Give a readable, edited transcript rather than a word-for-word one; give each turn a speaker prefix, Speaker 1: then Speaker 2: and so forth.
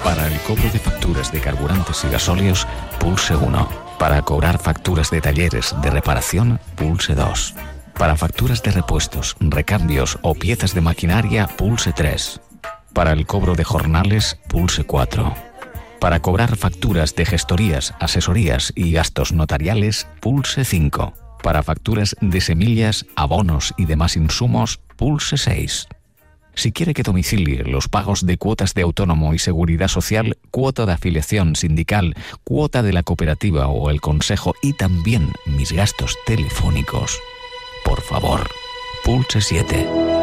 Speaker 1: Para el cobro de facturas de carburantes y gasóleos, pulse 1. Para cobrar facturas de talleres de reparación, pulse 2. Para facturas de repuestos, recambios o piezas de maquinaria, pulse 3. Para el cobro de jornales, pulse 4. Para cobrar facturas de gestorías, asesorías y gastos notariales, pulse 5. Para facturas de semillas, abonos y demás insumos, pulse 6. Si quiere que domicilie los pagos de cuotas de autónomo y seguridad social, cuota de afiliación sindical, cuota de la cooperativa o el consejo y también mis gastos telefónicos, por favor, pulse 7.